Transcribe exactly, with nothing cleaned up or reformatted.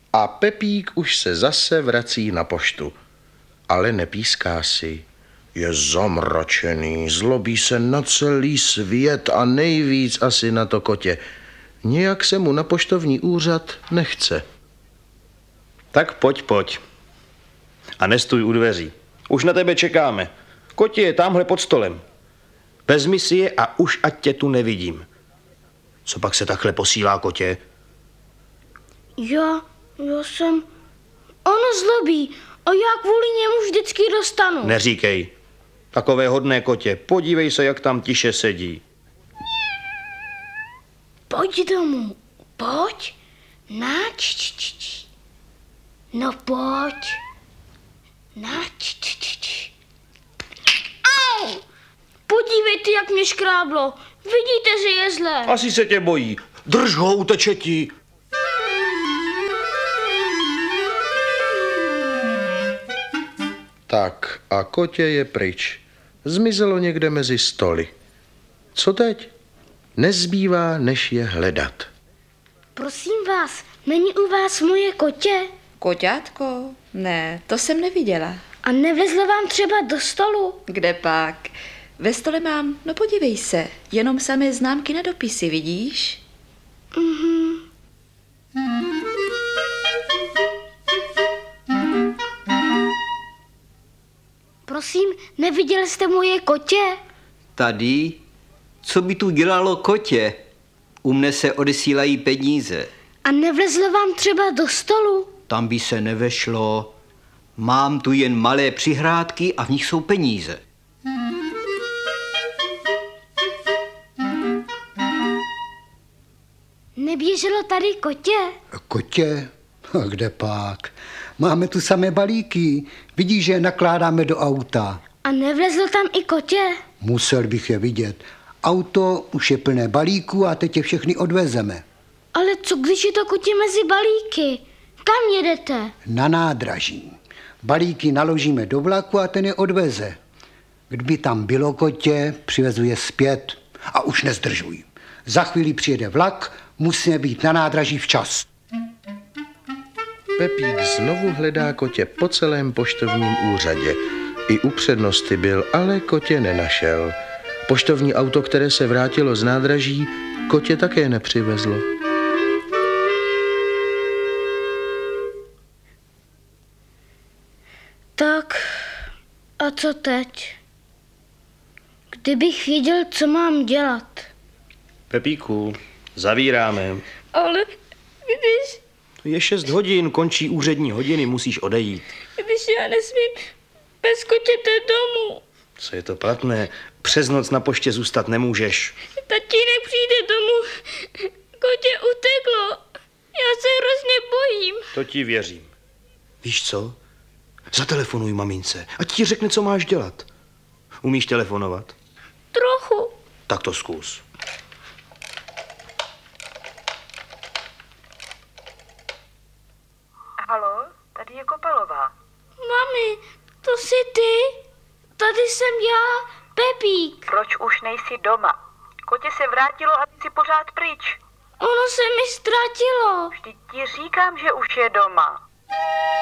A Pepík už se zase vrací na poštu. Ale nepíská si. Je zamračený, zlobí se na celý svět a nejvíc asi na to kotě. Nějak se mu na poštovní úřad nechce. Tak pojď, pojď. A nestůj u dveří. Už na tebe čekáme. Kotě je tamhle pod stolem. Vezmi si je a už ať tě tu nevidím. Co pak se takhle posílá, kotě? Já, já jsem... Ono zlobí a já kvůli němu vždycky dostanu. Neříkej. Takové hodné kotě, podívej se, jak tam tiše sedí. Pojď domů, pojď. Nač, č, č, č. No pojď. Nač, č, č, č. Au! Podívejte, jak mě škráblo. Vidíte, že je zlé. Asi se tě bojí. Drž ho, uteče ti. Tak a kotě je pryč. Zmizelo někde mezi stoly. Co teď? Nezbývá, než je hledat. Prosím vás, není u vás moje kotě? Koťátko? Ne, to jsem neviděla. A nevlezlo vám třeba do stolu? Kde pak? Ve stole mám, no podívej se, jenom samé známky na dopisy, vidíš? Mhm. Prosím, neviděl jste moje kotě? Tady? Co by tu dělalo kotě? U mne se odesílají peníze. A nevlezlo vám třeba do stolu? Tam by se nevešlo. Mám tu jen malé přihrádky a v nich jsou peníze. Neběželo tady kotě? Kotě? A kde pak? Máme tu samé balíky. Vidíš, že je nakládáme do auta. A nevlezlo tam i kotě? Musel bych je vidět. Auto už je plné balíků a teď je všechny odvezeme. Ale co když je to kotě mezi balíky? Kam jedete? Na nádraží. Balíky naložíme do vlaku a ten je odveze. Kdyby tam bylo kotě, přivezu je zpět. A už nezdržuj. Za chvíli přijede vlak, musíme být na nádraží včas. Pepík znovu hledá kotě po celém poštovním úřadě. I u přednosty byl, ale kotě nenašel. Poštovní auto, které se vrátilo z nádraží, kotě také nepřivezlo. Tak, a co teď? Kdybych věděl, co mám dělat. Pepíku, zavíráme. Ale když... Je šest hodin, končí úřední hodiny, musíš odejít. Když já nesmím bez kotěte domů. Co je to platné? Přes noc na poště zůstat nemůžeš. Tatínek přijde domů. Kotě uteklo. Já se hrozně bojím. To ti věřím. Víš co? Zatelefonuj mamince, ať ti řekne, co máš dělat. Umíš telefonovat? Trochu. Tak to zkus. Haló, tady je Kopalová. Mami, to jsi ty? Tady jsem já, Pepík. Proč už nejsi doma? Kotě se vrátilo a ty jsi pořád pryč. Ono se mi ztratilo. Vždyť ti říkám, že už je doma.